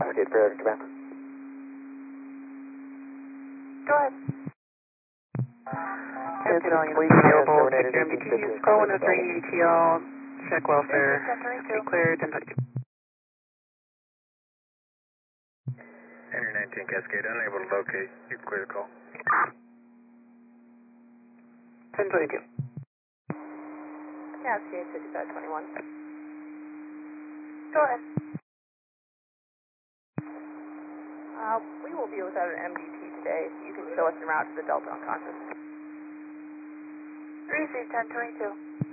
Cascade Ferris Command. Go ahead. Captain, Fleet available, check your MDTs, call 103 ATL, check welfare, be cleared, 1022. Henry 19 Cascade, unable to locate, you can clear the call. 1022. Cascade 5521. Go ahead. We will be without an MDT today. You can show us en route to the Delta Unconscious. Receive 1022.